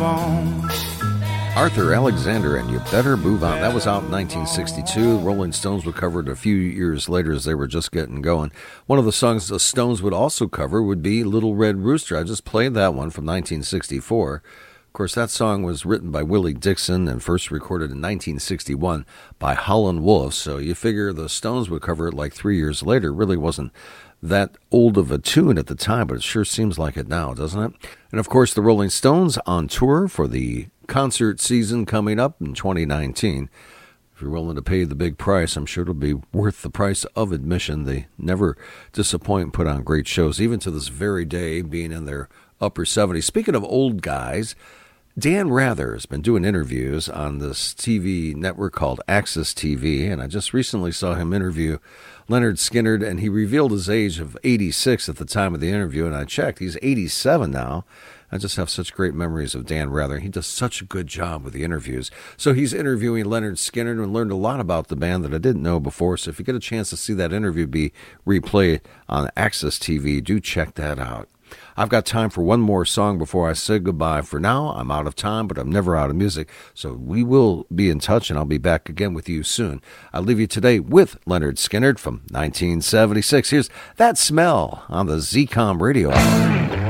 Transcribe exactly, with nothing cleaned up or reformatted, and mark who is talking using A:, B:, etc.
A: move on.
B: Arthur Alexander and You Better Move On. That was out in nineteen sixty-two. Rolling Stones would cover it a few years later as they were just getting going. One of the songs the Stones would also cover would be Little Red Rooster. I just played that one from nineteen sixty-four. Of course, that song was written by Willie Dixon and first recorded in nineteen sixty-one by Howlin' Wolf. So you figure the Stones would cover it like three years later. It really wasn't that old of a tune at the time, but it sure seems like it now, doesn't it? And of course, the Rolling Stones on tour for the concert season coming up in twenty nineteen. If you're willing to pay the big price, I'm sure it'll be worth the price of admission. They never disappoint and put on great shows, even to this very day, being in their upper seventies. Speaking of old guys, Dan Rather has been doing interviews on this T V network called Access T V, and I just recently saw him interview Leonard Skinner, and he revealed his age of eighty-six at the time of the interview, and I checked. He's eighty-seven now. I just have such great memories of Dan Rather. He does such a good job with the interviews. So he's interviewing Leonard Skinner and learned a lot about the band that I didn't know before. So if you get a chance to see that interview be replayed on Access T V, do check that out. I've got time for one more song before I say goodbye. For now, I'm out of time, but I'm never out of music. So we will be in touch, and I'll be back again with you soon. I'll leave you today with Leonard Skinner from nineteen seventy-six. Here's That Smell on the Z COM Radio Hour.